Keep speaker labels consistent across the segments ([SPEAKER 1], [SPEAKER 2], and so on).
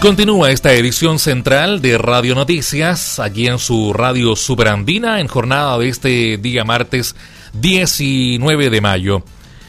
[SPEAKER 1] Continúa esta edición central de Radio Noticias, aquí en su radio superandina, en jornada de este día martes 19 de mayo.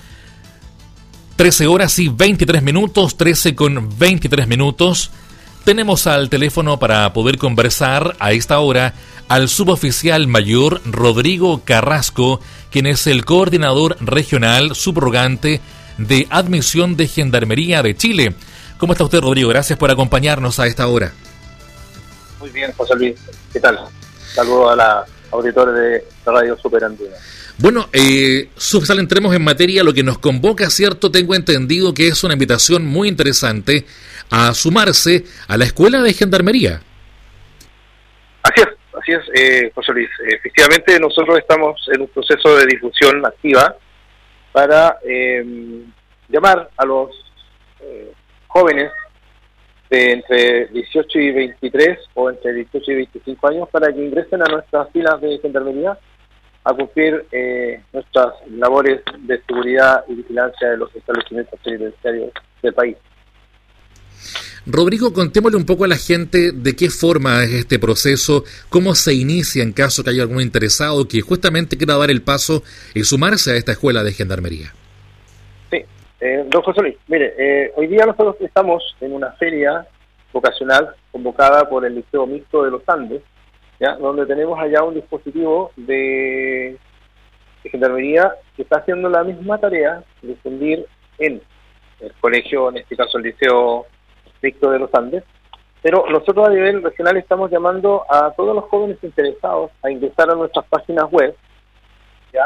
[SPEAKER 1] 13 horas y 23 minutos, 13 con 23 minutos. Tenemos al teléfono para poder conversar a esta hora al suboficial mayor Rodrigo Carrasco, quien es el coordinador regional subrogante de admisión de Gendarmería de Chile. ¿Cómo está usted, Rodrigo? Gracias por acompañarnos a esta hora.
[SPEAKER 2] Muy bien, José Luis. ¿Qué tal? Saludos a la auditores de Radio Superandina.
[SPEAKER 1] Bueno, suboficial, entremos en materia. Lo que nos convoca, ¿cierto? Tengo entendido que es una invitación muy interesante a sumarse a la Escuela de Gendarmería.
[SPEAKER 2] Así es, José Luis. Efectivamente, nosotros estamos en un proceso de difusión activa para llamar a los jóvenes de entre 18 y 23 o entre 18 y 25 años para que ingresen a nuestras filas de Gendarmería a cumplir nuestras labores de seguridad y vigilancia de los establecimientos penitenciarios del país.
[SPEAKER 1] Rodrigo, contémosle un poco a la gente de qué forma es este proceso, cómo se inicia en caso que haya algún interesado que justamente quiera dar el paso y sumarse a esta escuela de Gendarmería.
[SPEAKER 2] Sí, don José Luis, mire, hoy día nosotros estamos en una feria vocacional convocada por el Liceo Mixto de los Andes, ¿ya? Donde tenemos allá un dispositivo de Gendarmería que está haciendo la misma tarea de difundir en el colegio, en este caso el Liceo Mixto de los Andes, pero nosotros a nivel regional estamos llamando a todos los jóvenes interesados a ingresar a nuestras páginas web, ¿ya?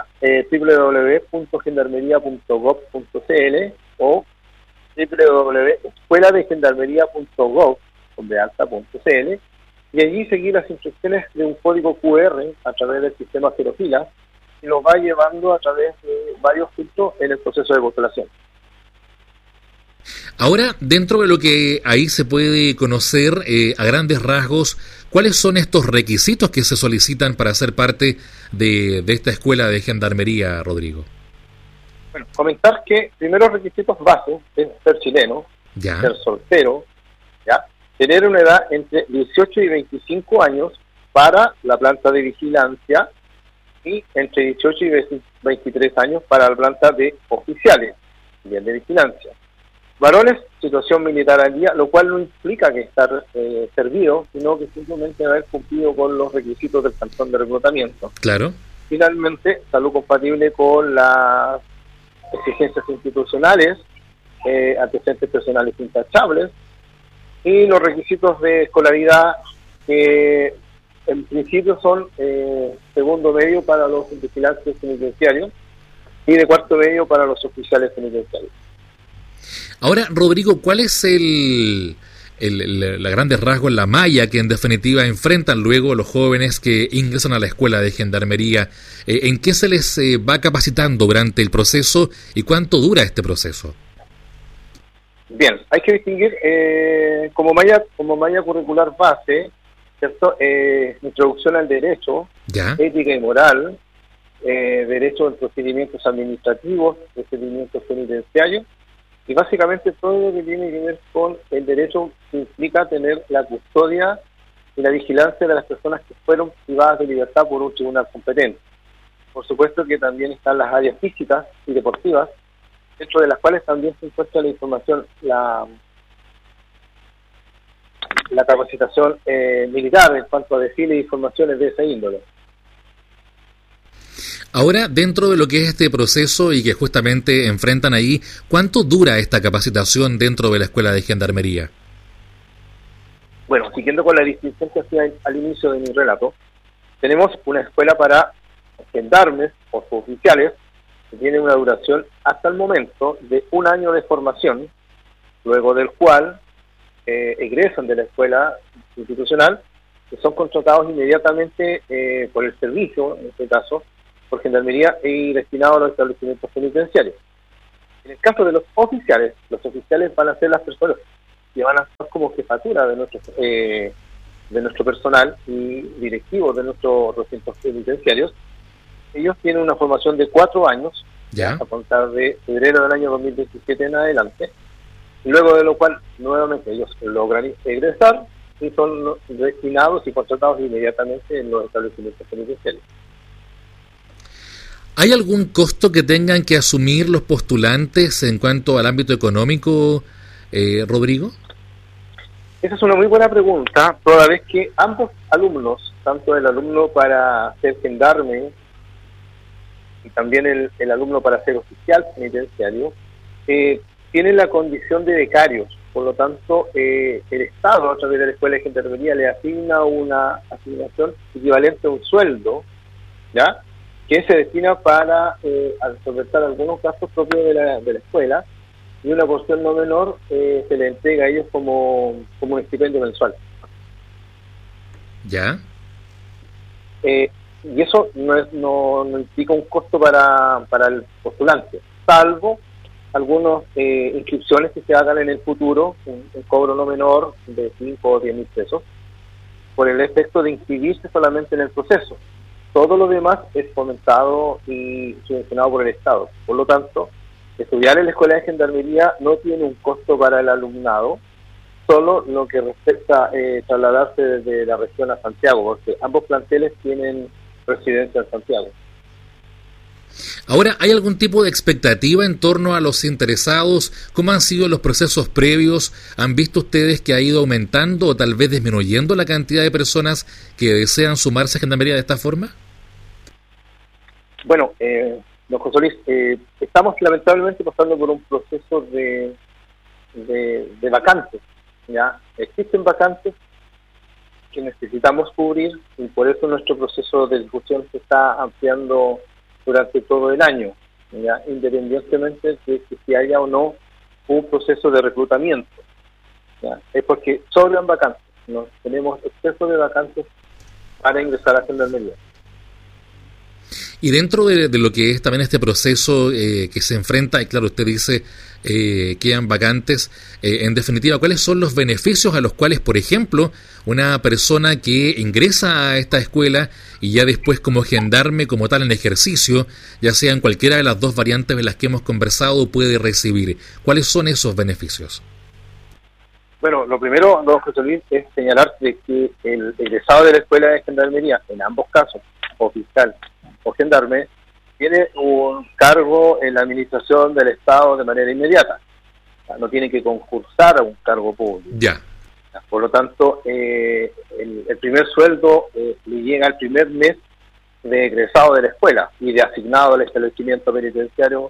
[SPEAKER 2] www.gendarmería.gov.cl o www.escueladegendarmería.gov.cl y allí seguir las instrucciones de un código QR a través del sistema Gerofila y nos va llevando a través de varios filtros en el proceso de postulación.
[SPEAKER 1] Ahora, dentro de lo que ahí se puede conocer a grandes rasgos, ¿cuáles son estos requisitos que se solicitan para ser parte de esta escuela de Gendarmería, Rodrigo?
[SPEAKER 2] Bueno, comentar que primeros requisitos básicos es ser chileno,
[SPEAKER 1] ya,
[SPEAKER 2] ser soltero, ya, tener una edad entre 18 y 25 años para la planta de vigilancia y entre 18 y 23 años para la planta de oficiales, bien de vigilancia. Varones, situación militar al día, lo cual no implica que estar servido, sino que simplemente haber cumplido con los requisitos del cantón de reclutamiento.
[SPEAKER 1] Claro.
[SPEAKER 2] Finalmente, salud compatible con las exigencias institucionales, antecedentes personales intachables, y los requisitos de escolaridad que en principio son segundo medio para los vigilantes penitenciarios y de cuarto medio para los oficiales penitenciarios.
[SPEAKER 1] Ahora, Rodrigo, ¿cuál es la grandes rasgos, la malla que en definitiva enfrentan luego los jóvenes que ingresan a la escuela de Gendarmería? ¿En qué se les va capacitando durante el proceso y cuánto dura este proceso?
[SPEAKER 2] Bien, hay que distinguir como malla curricular base, ¿cierto? Introducción al derecho,
[SPEAKER 1] ¿ya?
[SPEAKER 2] Ética y moral, derecho en procedimientos administrativos, procedimientos penitenciarios, y básicamente todo lo que tiene que ver con el derecho que implica tener la custodia y la vigilancia de las personas que fueron privadas de libertad por un tribunal competente. Por supuesto que también están las áreas físicas y deportivas, dentro de las cuales también se encuentra la información, la capacitación militar en cuanto a desfiles y formaciones de esa índole.
[SPEAKER 1] Ahora, dentro de lo que es este proceso y que justamente enfrentan ahí, ¿cuánto dura esta capacitación dentro de la escuela de Gendarmería?
[SPEAKER 2] Bueno, siguiendo con la distinción que hacía al inicio de mi relato, tenemos una escuela para gendarmes o suboficiales que tiene una duración hasta el momento de 1 año de formación, luego del cual egresan de la escuela institucional, que son contratados inmediatamente por el servicio, en este caso, por Gendarmería y destinados a los establecimientos penitenciarios. En el caso de los oficiales van a ser las personas que van a estar como jefatura de nuestro personal y directivos de nuestros recintos penitenciarios. Ellos tienen una formación de 4 años,
[SPEAKER 1] ¿ya?,
[SPEAKER 2] a contar de febrero del año 2017 en adelante, luego de lo cual nuevamente ellos logran egresar y son destinados y contratados inmediatamente en los establecimientos penitenciarios.
[SPEAKER 1] ¿Hay algún costo que tengan que asumir los postulantes en cuanto al ámbito económico, Rodrigo?
[SPEAKER 2] Esa es una muy buena pregunta, toda vez que ambos alumnos, tanto el alumno para ser gendarme y también el alumno para ser oficial penitenciario, tienen la condición de becarios. Por lo tanto, el Estado, a través de la Escuela de Gendarmería, le asigna una asignación equivalente a un sueldo, ¿ya?, que se destina para solventar algunos gastos propios de la escuela, y una porción no menor se le entrega a ellos como un estipendio mensual.
[SPEAKER 1] ¿Ya?
[SPEAKER 2] Y eso no implica un costo para el postulante, salvo algunas inscripciones que se hagan en el futuro, un cobro no menor de 5 o 10 mil pesos, por el efecto de inscribirse solamente en el proceso. Todo lo demás es fomentado y subvencionado por el Estado. Por lo tanto, estudiar en la Escuela de Gendarmería no tiene un costo para el alumnado, solo lo que respecta trasladarse desde la región a Santiago, porque ambos planteles tienen residencia en Santiago.
[SPEAKER 1] Ahora, ¿hay algún tipo de expectativa en torno a los interesados? ¿Cómo han sido los procesos previos? ¿Han visto ustedes que ha ido aumentando o tal vez disminuyendo la cantidad de personas que desean sumarse a Gendarmería de esta forma?
[SPEAKER 2] Bueno, don José Luis, estamos lamentablemente pasando por un proceso de vacantes, ¿ya? Existen vacantes que necesitamos cubrir y por eso nuestro proceso de discusión se está ampliando durante todo el año, ¿ya?, independientemente de que si haya o no un proceso de reclutamiento, ¿ya? Es porque sobran vacantes, ¿no? Tenemos exceso de vacantes para ingresar a Gendarmería.
[SPEAKER 1] Y dentro de lo que es también este proceso que se enfrenta, y claro, usted dice quedan vacantes, en definitiva, ¿cuáles son los beneficios a los cuales, por ejemplo, una persona que ingresa a esta escuela y ya después como gendarme, como tal en ejercicio, ya sea en cualquiera de las dos variantes de las que hemos conversado, puede recibir? ¿Cuáles son esos beneficios?
[SPEAKER 2] Bueno, lo primero, don José Luis, es señalar de que el egresado de la Escuela de Gendarmería, en ambos casos, o fiscal o gendarme, tiene un cargo en la administración del Estado de manera inmediata. O sea, no tiene que concursar a un cargo público.
[SPEAKER 1] Ya.
[SPEAKER 2] Por lo tanto, el primer sueldo le llega al primer mes de egresado de la escuela y de asignado al establecimiento penitenciario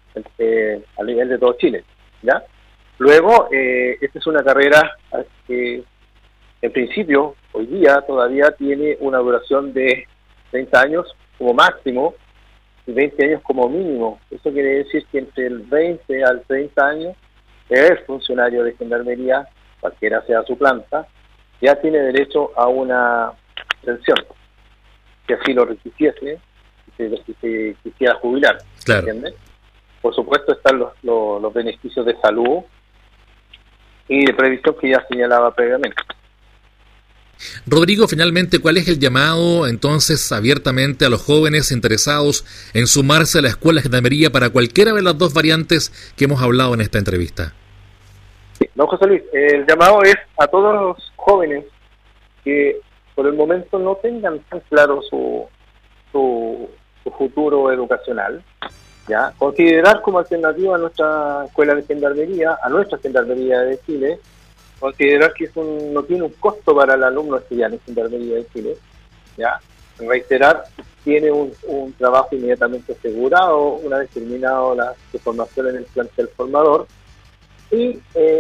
[SPEAKER 2] a nivel de todo Chile, ¿ya? Luego, esta es una carrera que, en principio, hoy día todavía tiene una duración de 30 años como máximo y 20 años como mínimo. Eso quiere decir que entre el 20 al 30 años, el funcionario de Gendarmería, cualquiera sea su planta, ya tiene derecho a una pensión, que así lo requisiese, si se quisiera jubilar.
[SPEAKER 1] Claro.
[SPEAKER 2] ¿Entiendes? Por supuesto están los beneficios de salud y de previsión que ya señalaba previamente.
[SPEAKER 1] Rodrigo, finalmente, ¿cuál es el llamado entonces abiertamente a los jóvenes interesados en sumarse a la Escuela de Gendarmería para cualquiera de las dos variantes que hemos hablado en esta entrevista?
[SPEAKER 2] Sí, don José Luis, el llamado es a todos los jóvenes que por el momento no tengan tan claro su futuro educacional, ya considerar como alternativa a nuestra Escuela de Gendarmería, a nuestra Gendarmería de Chile, considerar que no tiene un costo para el alumno estudiar en Gendarmería de Chile, ya reiterar, tiene un trabajo inmediatamente asegurado una vez terminado la formación en el plantel formador, y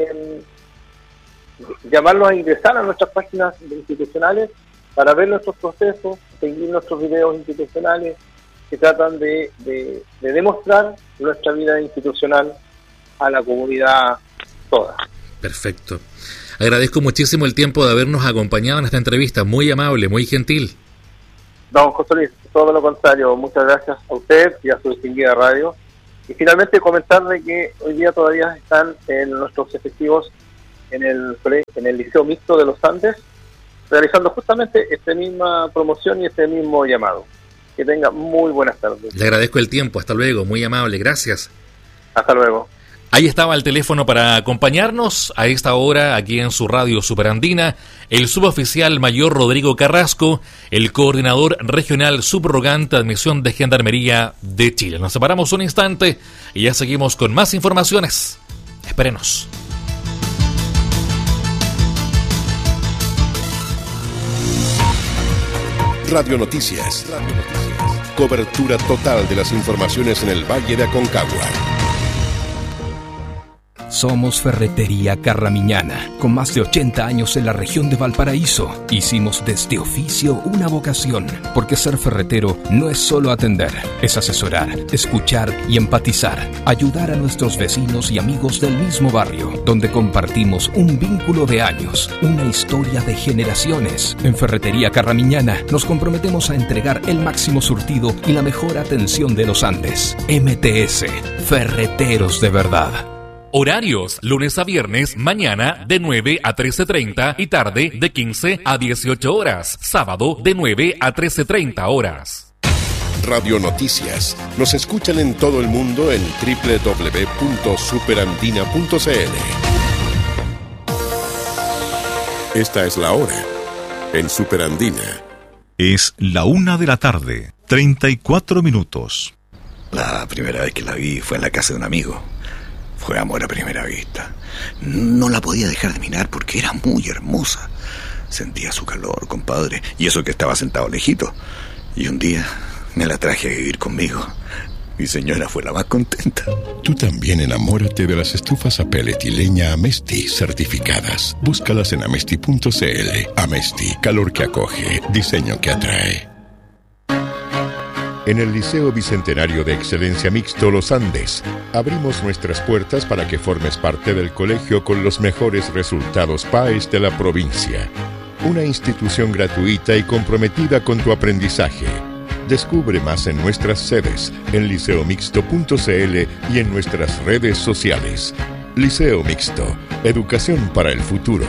[SPEAKER 2] llamarlos a ingresar a nuestras páginas institucionales para ver nuestros procesos, seguir nuestros videos institucionales que tratan de demostrar nuestra vida institucional a la comunidad toda.
[SPEAKER 1] Perfecto. Agradezco muchísimo el tiempo de habernos acompañado en esta entrevista, muy amable, muy gentil.
[SPEAKER 2] Don José Luis, todo lo contrario, muchas gracias a usted y a su distinguida radio. Y finalmente comentarle que hoy día todavía están en nuestros efectivos en el Liceo Mixto de los Andes, realizando justamente esta misma promoción y este mismo llamado. Que tenga muy buenas tardes.
[SPEAKER 1] Le agradezco el tiempo, hasta luego, muy amable, gracias.
[SPEAKER 2] Hasta luego.
[SPEAKER 1] Ahí estaba el teléfono para acompañarnos a esta hora aquí en su radio Superandina, el suboficial mayor Rodrigo Carrasco, el coordinador regional subrogante de admisión de Gendarmería de Chile. Nos separamos un instante y ya seguimos con más informaciones. Espérenos.
[SPEAKER 3] Radio Noticias. Cobertura total de las informaciones en el Valle de Aconcagua.
[SPEAKER 4] Somos Ferretería Carramiñana, con más de 80 años en la región de Valparaíso. Hicimos de este oficio una vocación, porque ser ferretero no es solo atender, es asesorar, escuchar y empatizar, ayudar a nuestros vecinos y amigos del mismo barrio, donde compartimos un vínculo de años, una historia de generaciones. En Ferretería Carramiñana nos comprometemos a entregar el máximo surtido y la mejor atención de los Andes. MTS, Ferreteros de verdad.
[SPEAKER 1] Horarios, lunes a viernes, mañana de 9 a 13:30 y tarde de 15 a 18 horas. Sábado de 9 a 13:30 horas.
[SPEAKER 3] Radio Noticias. Nos escuchan en todo el mundo en www.superandina.cl. Esta es la hora en Superandina.
[SPEAKER 5] Es la 1:34 p.m.
[SPEAKER 6] La primera vez que la vi fue en la casa de un amigo. Fue amor a primera vista. No la podía dejar de mirar porque era muy hermosa. Sentía su calor, compadre, y eso que estaba sentado lejito. Y un día me la traje a vivir conmigo. Mi señora fue la más contenta.
[SPEAKER 3] Tú también enamórate de las estufas a pellet y leña Amesti certificadas. Búscalas en amesti.cl. Amesti, calor que acoge, diseño que atrae. En el Liceo Bicentenario de Excelencia Mixto Los Andes, abrimos nuestras puertas para que formes parte del colegio con los mejores resultados PAES de la provincia. Una institución gratuita y comprometida con tu aprendizaje. Descubre más en nuestras sedes, en liceomixto.cl y en nuestras redes sociales. Liceo Mixto, educación para el futuro.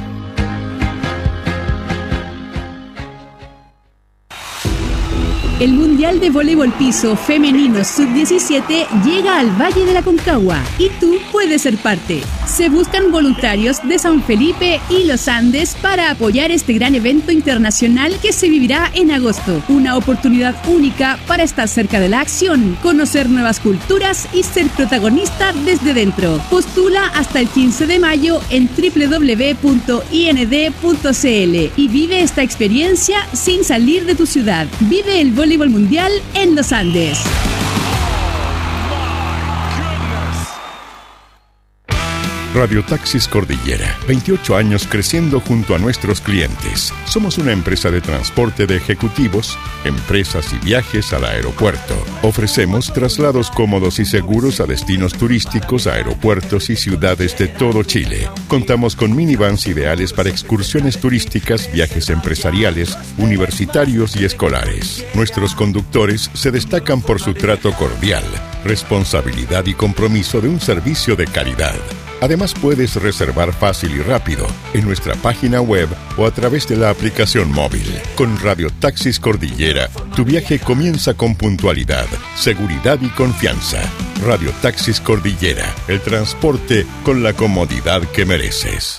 [SPEAKER 7] El Mundial de Voleibol Piso Femenino Sub-17 llega al Valle de la Aconcagua y tú puedes ser parte. Se buscan voluntarios de San Felipe y Los Andes para apoyar este gran evento internacional que se vivirá en agosto. Una oportunidad única para estar cerca de la acción, conocer nuevas culturas y ser protagonista desde dentro. Postula hasta el 15 de mayo en www.ind.cl y vive esta experiencia sin salir de tu ciudad. Vive el voleibol mundial en Los Andes.
[SPEAKER 3] Radio Taxis Cordillera, 28 años creciendo junto a nuestros clientes. Somos una empresa de transporte de ejecutivos, empresas y viajes al aeropuerto. Ofrecemos traslados cómodos y seguros a destinos turísticos, aeropuertos y ciudades de todo Chile. Contamos con minivans ideales para excursiones turísticas, viajes empresariales, universitarios y escolares. Nuestros conductores se destacan por su trato cordial, responsabilidad y compromiso de un servicio de calidad. Además, puedes reservar fácil y rápido en nuestra página web o a través de la aplicación móvil. Con Radio Taxis Cordillera, tu viaje comienza con puntualidad, seguridad y confianza. Radio Taxis Cordillera, el transporte con la comodidad que mereces.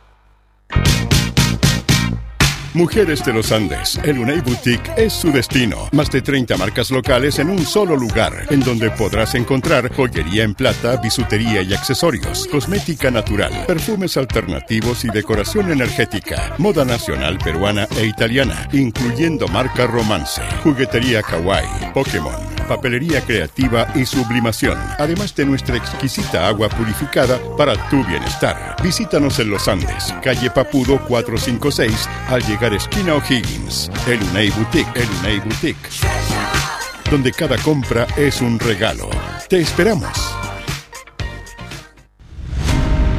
[SPEAKER 3] Mujeres de los Andes, el Unai Boutique es su destino. Más de 30 marcas locales en un solo lugar, en donde podrás encontrar joyería en plata, bisutería y accesorios, cosmética natural, perfumes alternativos y decoración energética, moda nacional peruana e italiana, incluyendo marca Romance, juguetería kawaii, Pokémon, papelería creativa y sublimación, además de nuestra exquisita agua purificada para tu bienestar. Visítanos en Los Andes, calle Papudo 456, al llegar esquina O'Higgins. El Unai Boutique, donde cada compra es un regalo. Te esperamos.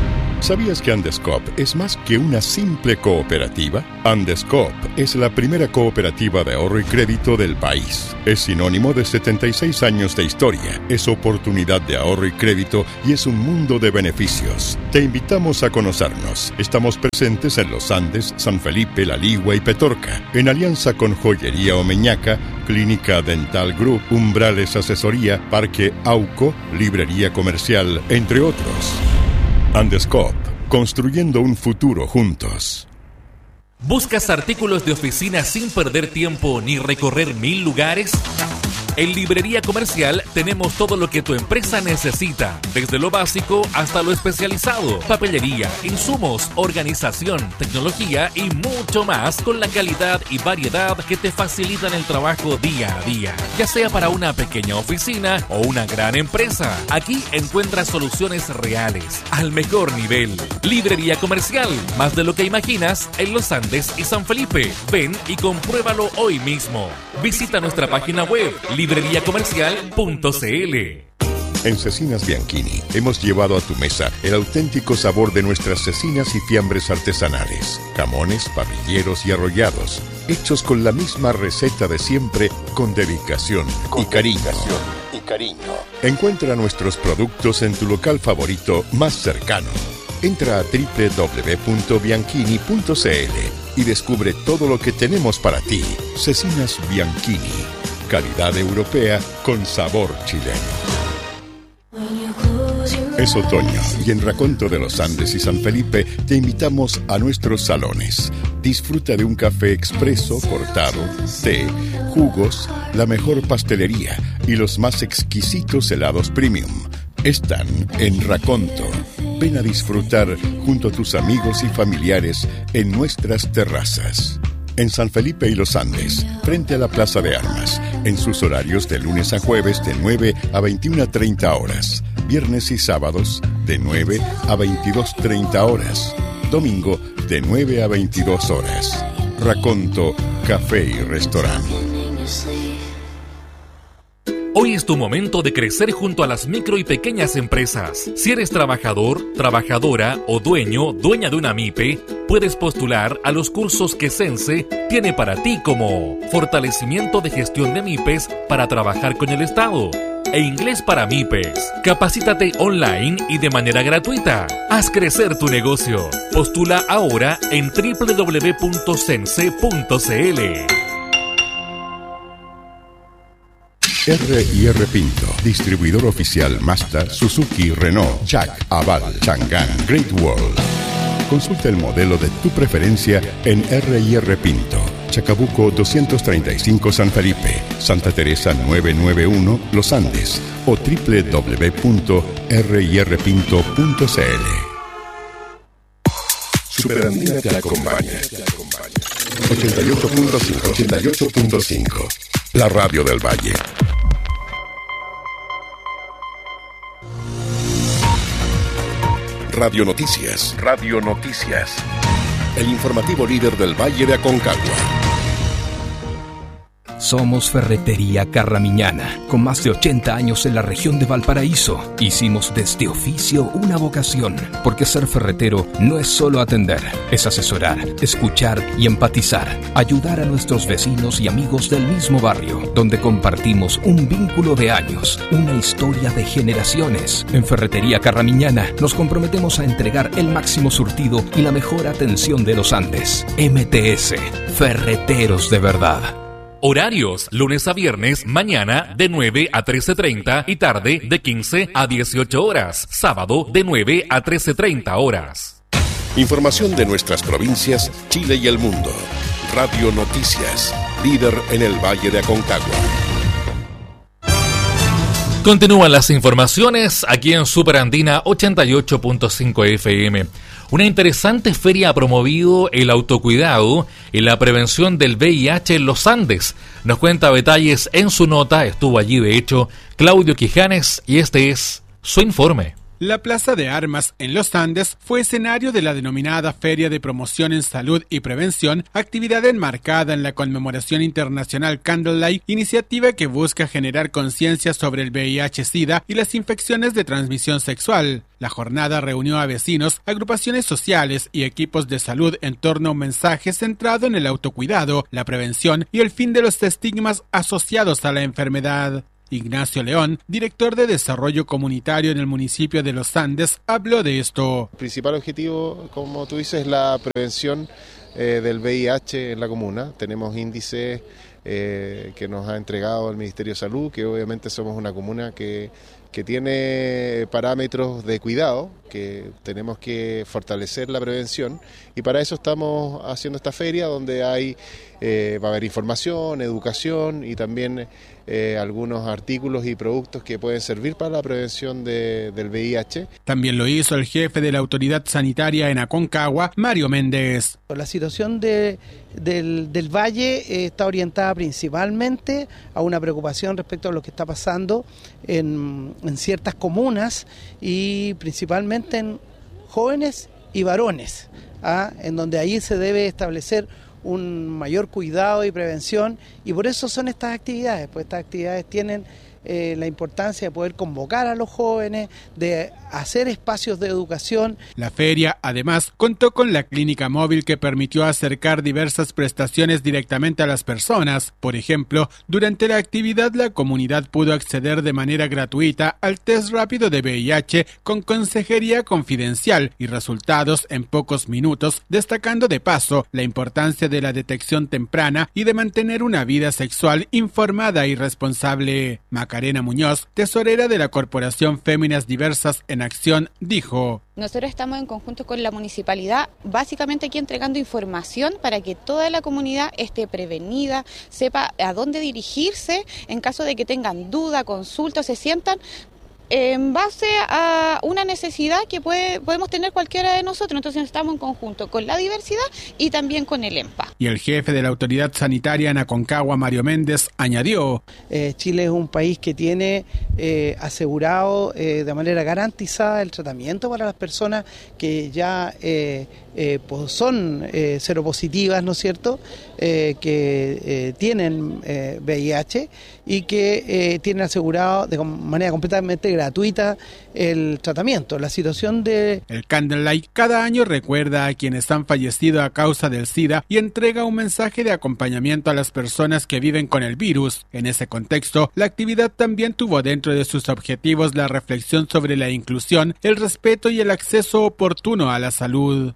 [SPEAKER 3] ¿Sabías que Andescoop es más que una simple cooperativa? Andescoop es la primera cooperativa de ahorro y crédito del país. Es sinónimo de 76 años de historia, es oportunidad de ahorro y crédito y es un mundo de beneficios. Te invitamos a conocernos. Estamos presentes en Los Andes, San Felipe, La Ligua y Petorca, en alianza con Joyería Omeñaca, Clínica Dental Group, Umbrales Asesoría, Parque Auco, Librería Comercial, entre otros. Andescoop, construyendo un futuro juntos.
[SPEAKER 1] ¿Buscas artículos de oficina sin perder tiempo ni recorrer 1000 lugares? En Librería Comercial tenemos todo lo que tu empresa necesita, desde lo básico hasta lo especializado, papelería, insumos, organización, tecnología y mucho más, con la calidad y variedad que te facilitan el trabajo día a día, ya sea para una pequeña oficina o una gran empresa. Aquí encuentras soluciones reales, al mejor nivel. Librería Comercial, más de lo que imaginas, en Los Andes y San Felipe. Ven y compruébalo hoy mismo. Visita nuestra página web libreriacomercial.cl.
[SPEAKER 3] En Cecinas Bianchini hemos llevado a tu mesa el auténtico sabor de nuestras cecinas y fiambres artesanales, jamones, parrilleros y arrollados, hechos con la misma receta de siempre, con dedicación y cariño. Encuentra nuestros productos en tu local favorito más cercano. Entra a www.bianchini.cl y descubre todo lo que tenemos para ti. Cecinas Bianchini, calidad europea con sabor chileno. Es otoño y en Raconto de los Andes y San Felipe te invitamos a nuestros salones. Disfruta de un café expreso, cortado, té, jugos, la mejor pastelería y los más exquisitos helados premium. Están en Raconto. Ven a disfrutar junto a tus amigos y familiares en nuestras terrazas. En San Felipe y Los Andes, frente a la Plaza de Armas, en sus horarios de lunes a jueves de 9 a 21:30 horas, viernes y sábados de 9 a 22:30 horas, domingo de 9 a 22 horas. Raconto, café y restaurante.
[SPEAKER 1] Hoy es tu momento de crecer junto a las micro y pequeñas empresas. Si eres trabajador, trabajadora o dueña de una MIPE, puedes postular a los cursos que Sense tiene para ti, como fortalecimiento de gestión de MIPES para trabajar con el Estado e inglés para MIPES. Capacítate online y de manera gratuita. Haz crecer tu negocio. Postula ahora en www.sense.cl.
[SPEAKER 3] R&R Pinto, distribuidor oficial Mazda, Suzuki, Renault, Jack, Aval, Chang'an, Great Wall. Consulta el modelo de tu preferencia en R&R Pinto, Chacabuco 235 San Felipe, Santa Teresa 991 Los Andes o www.rirpinto.cl. Superandina te acompaña. 88.5, la radio del Valle. Radio Noticias. El informativo líder del Valle de Aconcagua.
[SPEAKER 4] Somos Ferretería Carramiñana, con más de 80 años en la región de Valparaíso. Hicimos de este oficio una vocación, porque ser ferretero no es solo atender, es asesorar, escuchar y empatizar, ayudar a nuestros vecinos y amigos del mismo barrio, donde compartimos un vínculo de años, una historia de generaciones. En Ferretería Carramiñana nos comprometemos a entregar el máximo surtido y la mejor atención de los Andes. MTS, Ferreteros de verdad.
[SPEAKER 1] Horarios, lunes a viernes, mañana de 9 a 13:30 y tarde de 15 a 18 horas. Sábado de 9 a 13:30 horas.
[SPEAKER 3] Información de nuestras provincias, Chile y el mundo. Radio Noticias, líder en el Valle de Aconcagua.
[SPEAKER 1] Continúan las informaciones aquí en Superandina 88.5 FM. Una interesante feria ha promovido el autocuidado y la prevención del VIH en los Andes. Nos cuenta detalles en su nota, estuvo allí de hecho Claudio Quijanes y este es su informe.
[SPEAKER 5] La Plaza de Armas en Los Andes fue escenario de la denominada Feria de Promoción en Salud y Prevención, actividad enmarcada en la conmemoración internacional Candlelight, iniciativa que busca generar conciencia sobre el VIH-Sida y las infecciones de transmisión sexual. La jornada reunió a vecinos, agrupaciones sociales y equipos de salud en torno a un mensaje centrado en el autocuidado, la prevención y el fin de los estigmas asociados a la enfermedad. Ignacio León, director de Desarrollo Comunitario en el municipio de Los Andes, habló de esto.
[SPEAKER 8] El principal objetivo, como tú dices, es la prevención del VIH en la comuna. Tenemos índices que nos ha entregado el Ministerio de Salud, que obviamente somos una comuna que tiene parámetros de cuidado, que tenemos que fortalecer la prevención, y para eso estamos haciendo esta feria donde va a haber información, educación y también algunos artículos y productos que pueden servir para la prevención del VIH.
[SPEAKER 5] También lo hizo el jefe de la autoridad sanitaria en Aconcagua, Mario Méndez.
[SPEAKER 9] La situación del Valle está orientada principalmente a una preocupación respecto a lo que está pasando en ciertas comunas y principalmente en jóvenes y varones, en donde ahí se debe establecer un mayor cuidado y prevención, y por eso son estas actividades, pues estas actividades tienen la importancia de poder convocar a los jóvenes, de hacer espacios de educación.
[SPEAKER 5] La feria, además, contó con la clínica móvil que permitió acercar diversas prestaciones directamente a las personas. Por ejemplo, durante la actividad la comunidad pudo acceder de manera gratuita al test rápido de VIH con consejería confidencial y resultados en pocos minutos, destacando de paso la importancia de la detección temprana y de mantener una vida sexual informada y responsable. Macarena Muñoz, tesorera de la Corporación Féminas Diversas en Acción, dijo:
[SPEAKER 10] nosotros estamos en conjunto con la municipalidad, básicamente aquí entregando información para que toda la comunidad esté prevenida, sepa a dónde dirigirse en caso de que tengan duda, consulta, se sientan en base a una necesidad que podemos tener cualquiera de nosotros. Entonces estamos en conjunto con la diversidad y también con el EMPA.
[SPEAKER 5] Y el jefe de la autoridad sanitaria en Aconcagua, Mario Méndez, añadió:
[SPEAKER 9] Chile es un país que tiene asegurado de manera garantizada el tratamiento para las personas que ya pues son seropositivas, ¿no es cierto?, que tienen VIH y que tienen asegurado de manera completamente gratuita el tratamiento. La situación de...
[SPEAKER 5] El Candlelight cada año recuerda a quienes han fallecido a causa del SIDA y entrega un mensaje de acompañamiento a las personas que viven con el virus. En ese contexto, la actividad también tuvo dentro de sus objetivos la reflexión sobre la inclusión, el respeto y el acceso oportuno a la salud.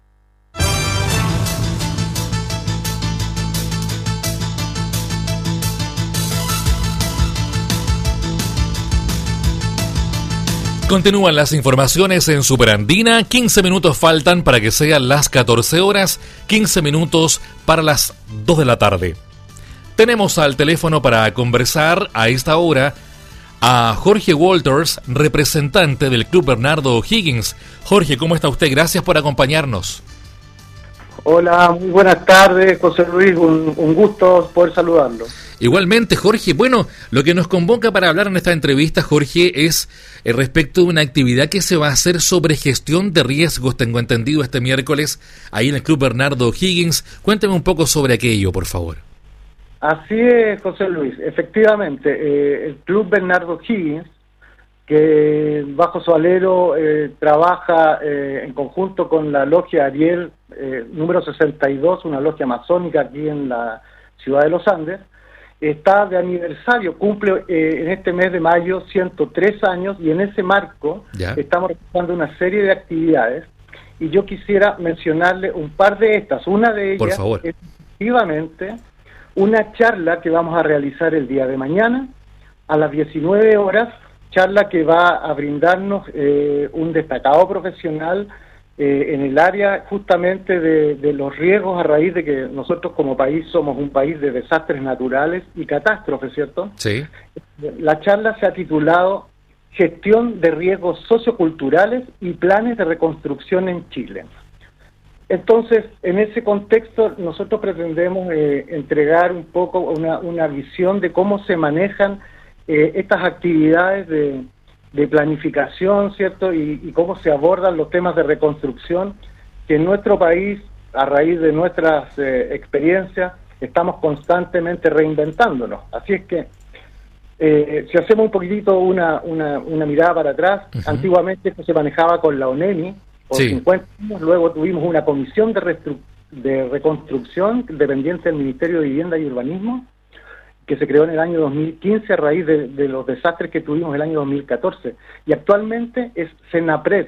[SPEAKER 1] Continúan las informaciones en Superandina. 15 minutos faltan para que sean las 14 horas, 15 minutos para las 2 de la tarde. Tenemos al teléfono para conversar a esta hora a Jorge Walters, representante del Club Bernardo O'Higgins. Jorge, ¿cómo está usted? Gracias por acompañarnos.
[SPEAKER 2] Hola, muy buenas tardes, José Luis, un gusto poder saludarlo.
[SPEAKER 1] Igualmente, Jorge. Bueno, lo que nos convoca para hablar en esta entrevista, Jorge, es respecto de una actividad que se va a hacer sobre gestión de riesgos, tengo entendido, este miércoles, ahí en el Club Bernardo O'Higgins. Cuénteme un poco sobre aquello, por favor.
[SPEAKER 2] Así es, José Luis. Efectivamente, el Club Bernardo O'Higgins, que bajo su alero trabaja en conjunto con la Logia Ariel número 62, una logia masónica aquí en la ciudad de Los Andes, está de aniversario, cumple en este mes de mayo 103 años, y en ese marco estamos realizando una serie de actividades, y yo quisiera mencionarle un par de estas. Una de ellas es efectivamente una charla que vamos a realizar el día de mañana a las 19 horas, charla que va a brindarnos un destacado profesional en el área justamente de los riesgos a raíz de que nosotros como país somos un país de desastres naturales y catástrofes, ¿cierto?
[SPEAKER 1] Sí.
[SPEAKER 2] La charla se ha titulado Gestión de riesgos socioculturales y planes de reconstrucción en Chile. Entonces, en ese contexto, nosotros pretendemos entregar un poco una visión de cómo se manejan estas actividades
[SPEAKER 11] planificación, ¿cierto? Y cómo se abordan los temas de reconstrucción, que en nuestro país, a raíz de nuestras experiencias, estamos constantemente reinventándonos. Así es que, si hacemos un poquitito una mirada para atrás, antiguamente esto se manejaba con la ONEMI, por 50 años, luego tuvimos una comisión de reconstrucción dependiente del Ministerio de Vivienda y Urbanismo, que se creó en el año 2015 a raíz de los desastres que tuvimos en el año 2014. Y actualmente es SENAPRED,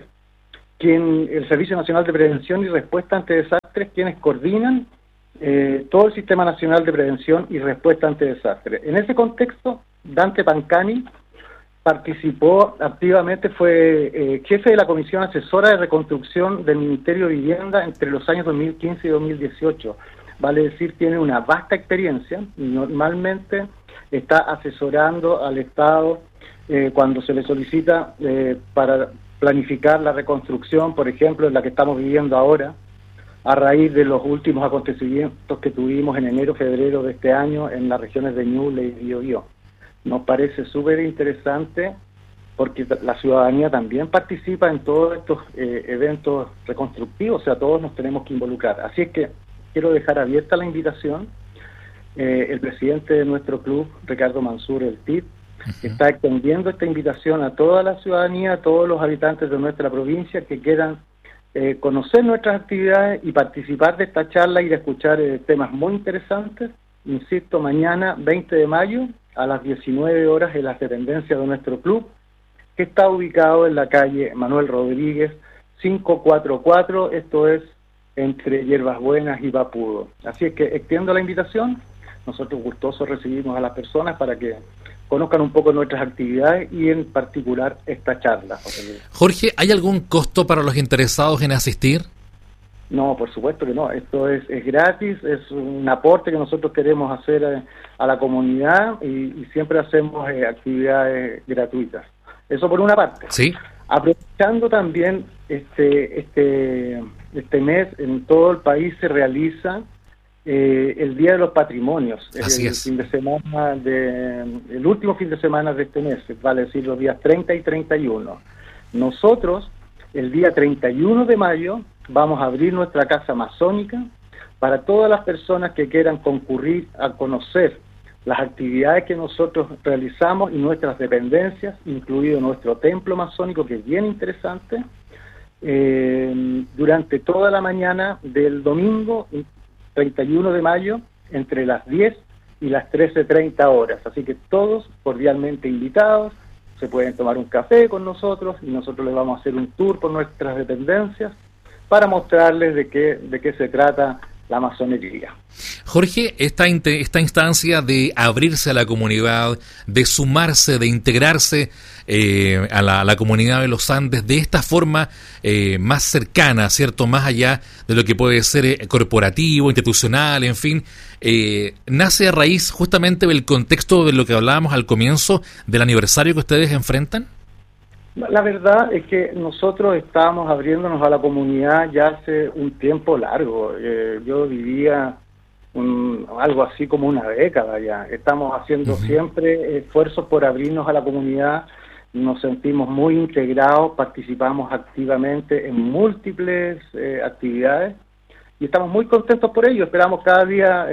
[SPEAKER 11] el Servicio Nacional de Prevención y Respuesta ante Desastres, quienes coordinan todo el Sistema Nacional de Prevención y Respuesta ante Desastres. En ese contexto, Dante Pancani participó activamente, fue jefe de la Comisión Asesora de Reconstrucción del Ministerio de Vivienda entre los años 2015 y 2018. Vale decir, tiene una vasta experiencia y normalmente está asesorando al Estado cuando se le solicita para planificar la reconstrucción, por ejemplo, en la que estamos viviendo ahora, a raíz de los últimos acontecimientos que tuvimos en enero, febrero de este año en las regiones de Ñuble y Biobío. Nos parece súper interesante porque la ciudadanía también participa en todos estos eventos reconstructivos, o sea, todos nos tenemos que involucrar. Así es que quiero dejar abierta la invitación. El presidente de nuestro club, Ricardo Mansur, el TIP, está extendiendo esta invitación a toda la ciudadanía, a todos los habitantes de nuestra provincia que quieran conocer nuestras actividades y participar de esta charla y de escuchar temas muy interesantes. Insisto, mañana 20 de mayo a las 19 horas en las dependencias de nuestro club, que está ubicado en la calle Manuel Rodríguez 544, esto es entre Hierbas Buenas y Vapudo. Así es que extiendo la invitación. Nosotros gustosos recibimos a las personas para que conozcan un poco nuestras actividades y en particular esta charla.
[SPEAKER 1] Jorge, ¿hay algún costo para los interesados en asistir?
[SPEAKER 11] No, por supuesto que no. Esto es gratis, es un aporte que nosotros queremos hacer a la comunidad y siempre hacemos actividades gratuitas. Eso por una parte.
[SPEAKER 1] Sí.
[SPEAKER 11] Aprovechando también este mes en todo el país se realiza el Día de los Patrimonios.
[SPEAKER 1] Así es.
[SPEAKER 11] El último fin de semana de este mes, vale decir los días 30 y 31. Nosotros, el día 31 de mayo, vamos a abrir nuestra casa masónica para todas las personas que quieran concurrir a conocer las actividades que nosotros realizamos y nuestras dependencias, incluido nuestro templo masónico, que es bien interesante, durante toda la mañana del domingo 31 de mayo, entre las 10 y las 13:30 horas. Así que todos cordialmente invitados, se pueden tomar un café con nosotros y nosotros les vamos a hacer un tour por nuestras dependencias para mostrarles de qué se trata la masonería.
[SPEAKER 1] Jorge, esta instancia de abrirse a la comunidad, de sumarse, de integrarse a la comunidad de los Andes de esta forma más cercana, ¿cierto? Más allá de lo que puede ser corporativo, institucional, en fin, nace a raíz justamente del contexto de lo que hablábamos al comienzo del aniversario que ustedes enfrentan.
[SPEAKER 11] La verdad es que nosotros estábamos abriéndonos a la comunidad ya hace un tiempo largo. Yo vivía algo así como una década ya. Estamos haciendo siempre esfuerzos por abrirnos a la comunidad. Nos sentimos muy integrados, participamos activamente en múltiples actividades y estamos muy contentos por ello. Esperamos cada día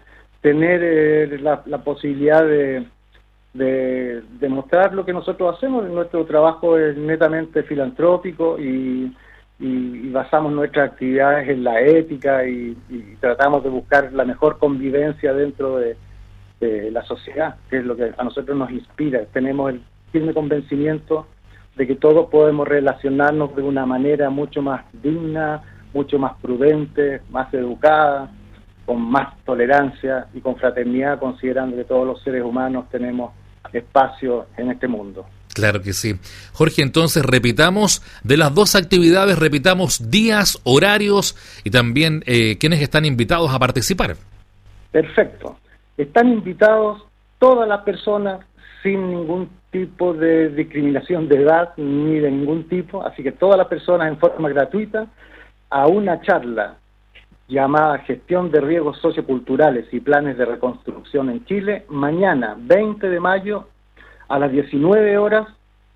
[SPEAKER 11] tener la posibilidad de demostrar lo que nosotros hacemos. Nuestro trabajo es netamente filantrópico y basamos nuestras actividades en la ética y tratamos de buscar la mejor convivencia dentro de la sociedad, que es lo que a nosotros nos inspira. Tenemos el firme convencimiento de que todos podemos relacionarnos de una manera mucho más digna, mucho más prudente, más educada, con más tolerancia y con fraternidad, considerando que todos los seres humanos tenemos espacio en este mundo.
[SPEAKER 1] Claro que sí. Jorge, entonces repitamos de las dos actividades, repitamos días, horarios y también quiénes están invitados a participar.
[SPEAKER 11] Perfecto. Están invitados todas las personas sin ningún tipo de discriminación de edad ni de ningún tipo, así que todas las personas en forma gratuita a una charla llamada Gestión de Riesgos Socioculturales y Planes de Reconstrucción en Chile, mañana 20 de mayo a las 19 horas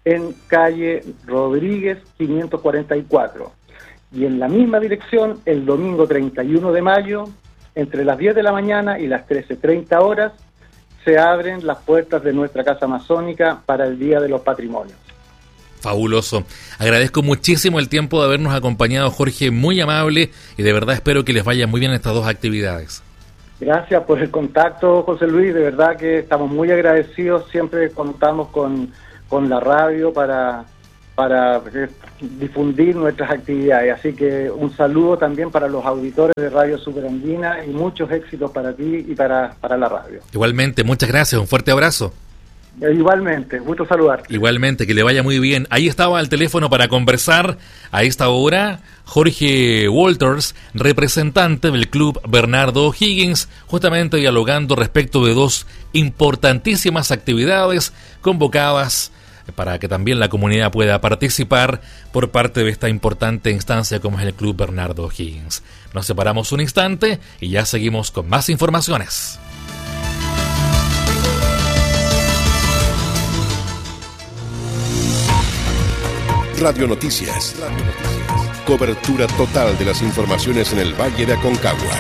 [SPEAKER 11] en calle Rodríguez 544. Y en la misma dirección, el domingo 31 de mayo, entre las 10 de la mañana y las 13:30 horas, se abren las puertas de nuestra Casa Masónica para el Día de los Patrimonios.
[SPEAKER 1] Fabuloso. Agradezco muchísimo el tiempo de habernos acompañado, Jorge, muy amable, y de verdad espero que les vaya muy bien estas dos actividades.
[SPEAKER 11] Gracias por el contacto, José Luis, de verdad que estamos muy agradecidos, siempre contamos con la radio para difundir nuestras actividades, así que un saludo también para los auditores de Radio Superandina y muchos éxitos para ti y para la radio.
[SPEAKER 1] Igualmente, muchas gracias, un fuerte abrazo.
[SPEAKER 11] Igualmente, gusto saludarte.
[SPEAKER 1] Igualmente, que le vaya muy bien. Ahí estaba el teléfono para conversar a esta hora Jorge Walters, representante del Club Bernardo O'Higgins, justamente dialogando respecto de dos importantísimas actividades convocadas para que también la comunidad pueda participar por parte de esta importante instancia como es el Club Bernardo O'Higgins. Nos separamos un instante y ya seguimos con más informaciones.
[SPEAKER 3] Radio Noticias. Cobertura total de las informaciones en el Valle de Aconcagua.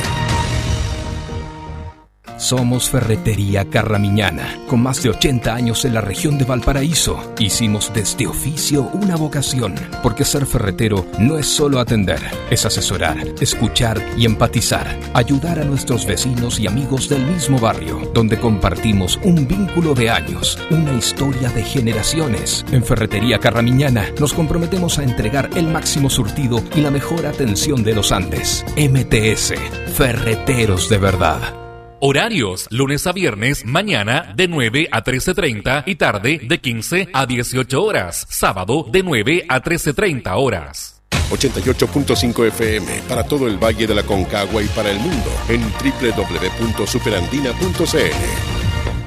[SPEAKER 4] Somos Ferretería Carramiñana, con más de 80 años en la región de Valparaíso. Hicimos de este oficio una vocación, porque ser ferretero no es solo atender, es asesorar, escuchar y empatizar, ayudar a nuestros vecinos y amigos del mismo barrio, donde compartimos un vínculo de años, una historia de generaciones. En Ferretería Carramiñana nos comprometemos a entregar el máximo surtido y la mejor atención de los Andes. MTS, Ferreteros de verdad.
[SPEAKER 1] Horarios, lunes a viernes, mañana de 9 a 13:30 y tarde de 15 a 18 horas. Sábado de 9 a 13:30 horas.
[SPEAKER 3] 88.5 FM para todo el Valle de la Aconcagua y para el mundo en www.superandina.cl.